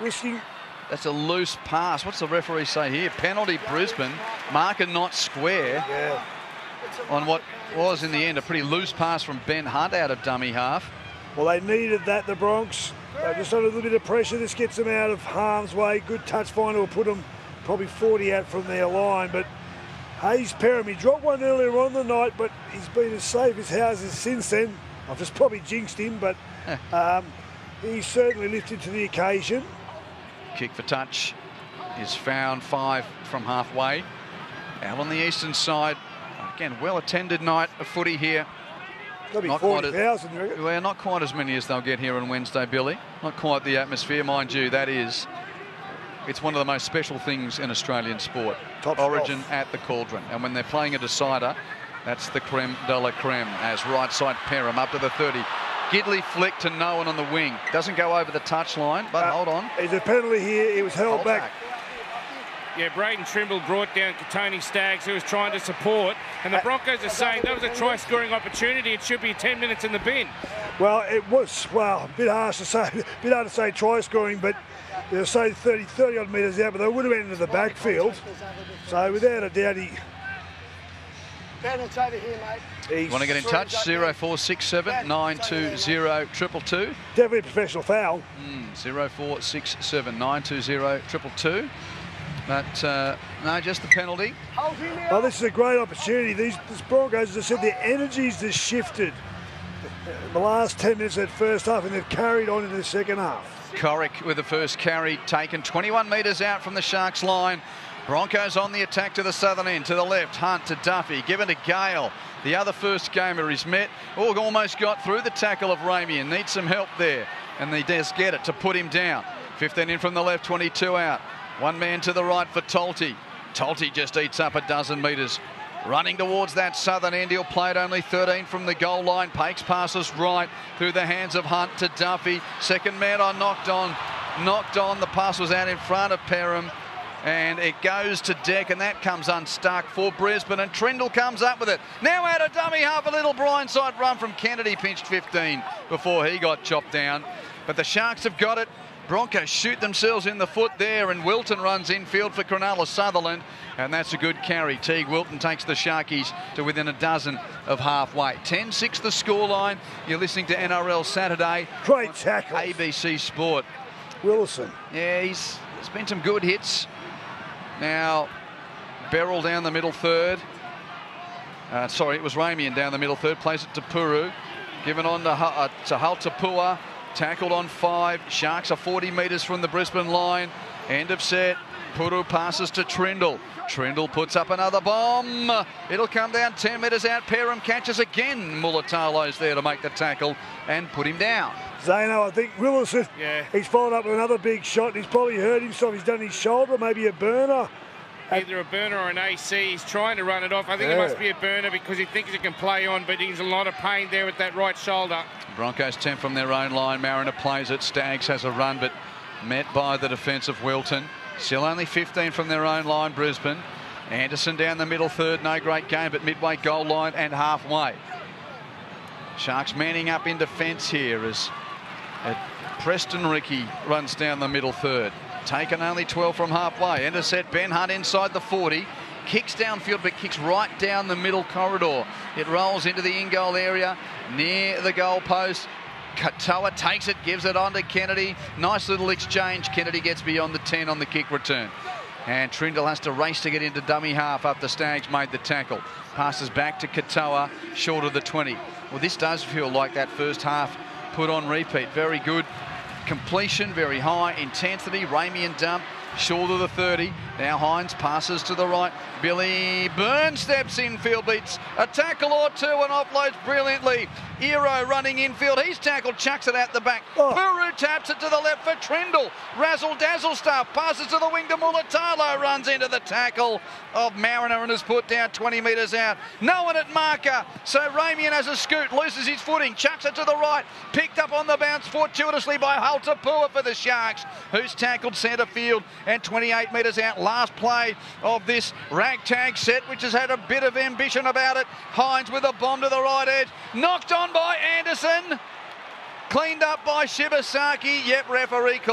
risking. That's a loose pass. What's the referee say here? Penalty Brisbane. Marker not square. Yeah. On what was in the end a pretty loose pass from Ben Hunt out of dummy half. Well, they needed that, the Bronx. They just under a little bit of pressure. This gets them out of harm's way. Good touch finder will put them probably 40 out from their line. But Hayes Perham, he dropped one earlier on the night, but he's been as safe as houses since then. I've just probably jinxed him, but he certainly lifted to the occasion. Kick for touch is found 5 from halfway. Out on the eastern side. Again, well-attended night of footy here. There'll be 40,000, you reckon? Well, not quite as many as they'll get here on Wednesday, Billy. Not quite the atmosphere, mind you. That is, it's one of the most special things in Australian sport. Top Origin off. at the Cauldron. And when they're playing a decider, that's the creme de la creme. As right side Perham up to the 30. Gidley flick to no one on the wing. Doesn't go over the touchline, but hold on. There's a penalty here. It was held back. Yeah, Braden Trimble brought down Tony Staggs, who was trying to support, and the Broncos are saying that was a try-scoring opportunity. It should be 10 minutes in the bin. Well, it was, a bit harsh to say, hard to say try-scoring, but they'll say 30 odd metres out, but they would have ended the backfield. So without a doubt, Ben, it's over here, mate. Want to get in touch? 0467 920 222. Definitely a professional foul. 0467 920 222. But no, just the penalty. Well, this is a great opportunity. These Broncos, as I said, their energies just shifted. The last 10 minutes of that first half, and they've carried on into the second half. Corrick with the first carry taken 21 metres out from the Sharks line. Broncos on the attack to the southern end, to the left, Hunt to Duffy, given to Gale. The other first gamer he's met. Almost got through the tackle of Ramey and needs some help there. And he does get it to put him down. 15 in from the left, 22 out. One man to the right for Tolte. Tolte just eats up a dozen metres. Running towards that southern end. He'll play it only 13 from the goal line. Pakes passes right through the hands of Hunt to Duffy. Second man knocked on. The pass was out in front of Perham. And it goes to Deck, and that comes unstuck for Brisbane. And Trindle comes up with it. Now out of dummy half, a little blindside run from Kennedy. Pinched 15 before he got chopped down. But the Sharks have got it. Broncos shoot themselves in the foot there, and Wilton runs infield for Cronulla Sutherland, and that's a good carry. Teague Wilton takes the Sharkies to within a dozen of halfway. 10-6 the scoreline. You're listening to NRL Saturday. Great tackle. ABC Sport. Willison. Yeah, he's been some good hits. Now, Beryl down the middle third. Sorry, it was Ramey down the middle third. Plays it to Puru. Given on to Haltapua. Tackled on 5. Sharks are 40 metres from the Brisbane line. End of set. Puru passes to Trindle. Trindle puts up another bomb. It'll come down 10 metres out. Perham catches again. Mulatalo's there to make the tackle and put him down. Zano, I think Willison, he's followed up with another big shot. He's probably hurt himself. He's done his shoulder, maybe a burner. Either a burner or an AC. He's trying to run it off. I think it must be a burner because he thinks he can play on, but he's in a lot of pain there with that right shoulder. Broncos 10 from their own line. Mariner plays it. Staggs has a run, but met by the defence of Wilton. Still only 15 from their own line, Brisbane. Anderson down the middle third. No great game, but midway goal line and halfway. Sharks manning up in defence here as Preston Ricky runs down the middle third. Taken only 12 from halfway. Intercept Ben Hunt inside the 40. Kicks downfield, but kicks right down the middle corridor. It rolls into the in-goal area near the goal post. Katoa takes it, gives it on to Kennedy. Nice little exchange. Kennedy gets beyond the 10 on the kick return. And Trindle has to race to get into dummy half after Staggs made the tackle. Passes back to Katoa, short of the 20. Well, this does feel like that first half put on repeat. Very good completion, very high intensity. Ramey and Dump, short of the 30. Now Hines passes to the right. Billy Byrne steps infield, beats a tackle or two and offloads brilliantly. Ero running infield. He's tackled, chucks it out the back. Puru taps it to the left for Trindle. Razzle-dazzle stuff. Passes to the wing to Mulatalo. Runs into the tackle of Mariner and is put down 20 metres out. No one at marker. So Ramey has a scoot. Loses his footing. Chucks it to the right. Picked up on the bounce fortuitously by Haltapua for the Sharks, who's tackled centre field and 28 metres out. Last play of this ragtag set, which has had a bit of ambition about it. Hines with a bomb to the right edge. Knocked on by Anderson. Cleaned up by Shibasaki. Yep, referee